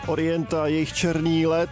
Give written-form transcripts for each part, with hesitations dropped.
Orient a jejich černý led.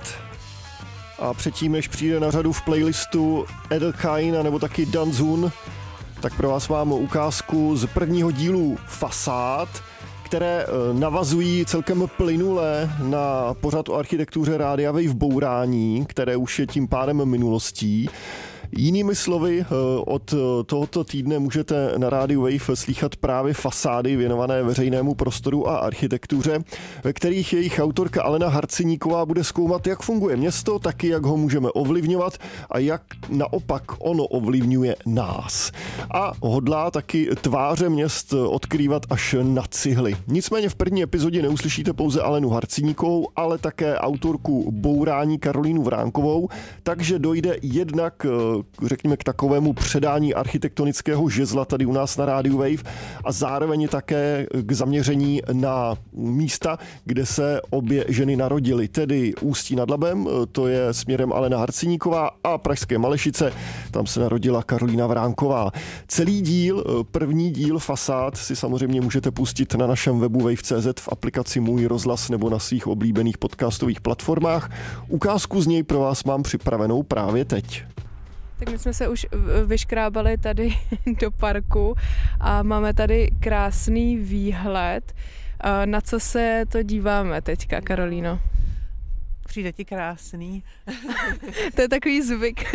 A předtím, než přijde na řadu v playlistu Edelkein nebo taky Danzun, tak pro vás mám ukázku z prvního dílu Fasád, které navazují celkem plynule na pořad o architektuře Rádia Wave Bourání, které už je tím pádem minulostí. Jinými slovy, od tohoto týdne můžete na rádiu Wave slýchat právě fasády věnované veřejnému prostoru a architektuře, ve kterých jejich autorka Alena Harceníková bude zkoumat, jak funguje město, taky jak ho můžeme ovlivňovat a jak naopak ono ovlivňuje nás. A hodlá taky tváře měst odkrývat až na cihly. Nicméně v první epizodě neuslyšíte pouze Alenu Harceníkovou, ale také autorku Bourání Karolínu Vránkovou, takže dojde jednak řekněme k takovému předání architektonického žezla tady u nás na rádiu Wave a zároveň také k zaměření na místa, kde se obě ženy narodily, tedy Ústí nad Labem, to je směrem Alena Harceníková, a pražské Malešice, tam se narodila Karolína Vránková. Celý díl, první díl Fasád si samozřejmě můžete pustit na našem webu wave.cz, v aplikaci Můj rozhlas nebo na svých oblíbených podcastových platformách. Ukázku z něj pro vás mám připravenou právě teď. Tak my jsme se už vyškrábali tady do parku a máme tady krásný výhled. Na co se to díváme teďka, Karolíno? Přijde ti krásný. To je takový zvyk,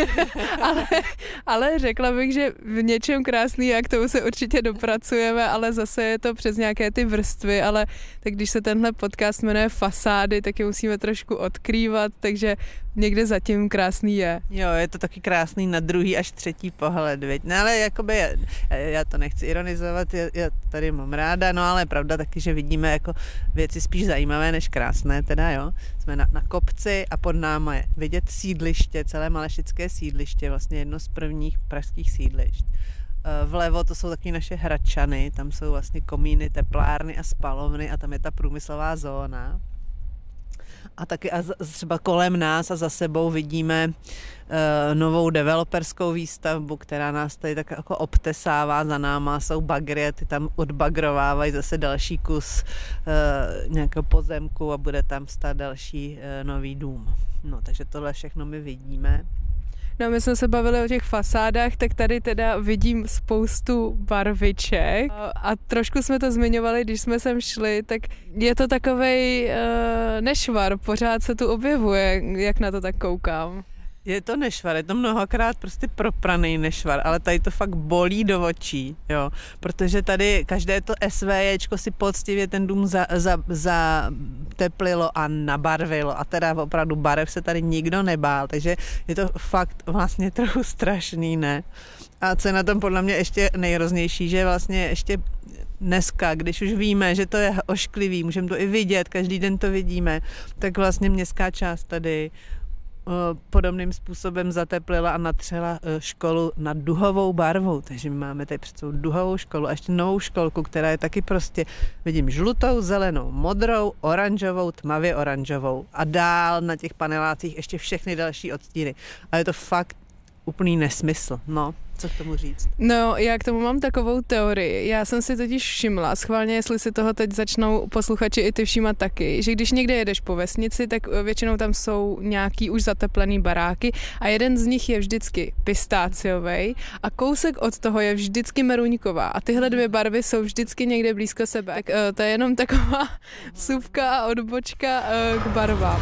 ale řekla bych, že v něčem krásný a k tomu se určitě dopracujeme, ale zase je to přes nějaké ty vrstvy, ale tak když se tenhle podcast jmenuje Fasády, tak je musíme trošku odkrývat, takže někde zatím krásný je. Jo, je to taky krásný na druhý až třetí pohled, viď? No ale jakoby, já to nechci ironizovat, já tady mám ráda, no ale je pravda taky, že vidíme jako věci spíš zajímavé než krásné, teda jo. Jsme na kopci a pod náma je vidět sídliště, celé malešické sídliště, vlastně jedno z prvních pražských sídlišť. Vlevo to jsou taky naše Hradčany, tam jsou vlastně komíny, teplárny a spalovny a tam je ta průmyslová zóna. A taky třeba kolem nás a za sebou vidíme novou developerskou výstavbu, která nás tady tak jako obtesává, za náma jsou bagry, ty tam odbagrovávají zase další kus nějakého pozemku a bude tam stát další nový dům. No, takže tohle všechno my vidíme. No, my jsme se bavili o těch fasádách, tak tady teda vidím spoustu barviček a trošku jsme to zmiňovali, když jsme sem šli, tak je to takovej nešvar, pořád se tu objevuje, jak na to tak koukám. Je to nešvar, je to mnohokrát prostě propraný nešvar, ale tady to fakt bolí do očí, jo, protože tady každé to SVJčko si poctivě ten dům zateplilo a nabarvilo a teda opravdu barev se tady nikdo nebál, takže je to fakt vlastně trochu strašný, ne? A co je na tom podle mě ještě nejhroznější, že vlastně ještě dneska, když už víme, že to je ošklivý, můžeme to i vidět, každý den to vidíme, tak vlastně městská část tady podobným způsobem zateplila a natřela školu na duhovou barvou. Takže my máme tady před sebou duhovou školu a ještě novou školku, která je taky prostě, vidím, žlutou, zelenou, modrou, oranžovou, tmavě oranžovou a dál na těch panelácích ještě všechny další odstíny. A je to fakt úplný nesmysl, no. Co k tomu říct? No, já k tomu mám takovou teorii. Já jsem si totiž všimla, schválně, jestli si toho teď začnou posluchači i ty všímat taky, že když někde jedeš po vesnici, tak většinou tam jsou nějaký už zateplený baráky a jeden z nich je vždycky pistáciovej a kousek od toho je vždycky meruňková a tyhle dvě barvy jsou vždycky někde blízko sebe. Tak, to je jenom taková vsuvka a odbočka k barvám.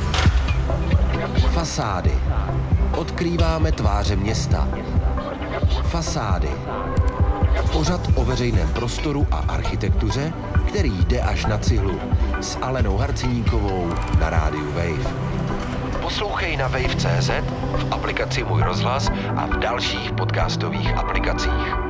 Fasády. Odkrýváme tváře města. Fasády. Pořad o veřejném prostoru a architektuře, který jde až na cihlu. S Alenou Harceníkovou na rádiu Wave. Poslouchej na wave.cz, v aplikaci Můj rozhlas a v dalších podcastových aplikacích.